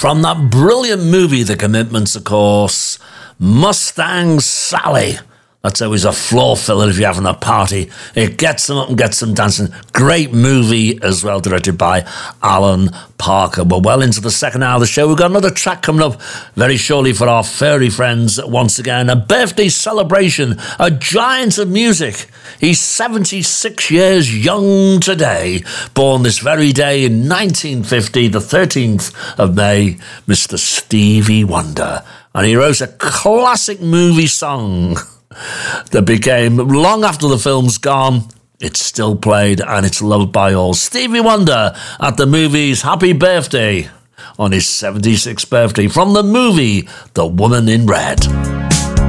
From that brilliant movie, The Commitments, of course, Mustang Sally. That's always a floor filler if you're having a party. It gets them up and gets them dancing. Great movie as well, directed by Alan Parker. We're well into the second hour of the show. We've got another track coming up very shortly for our furry friends once again. A birthday celebration, a giant of music. He's 76 years young today. Born this very day in 1950, the 13th of May, Mr. Stevie Wonder. And he wrote a classic movie song that became, long after the film's gone, it's still played and it's loved by all. Stevie Wonder at the movies Happy Birthday on his 76th birthday from the movie The Woman in Red.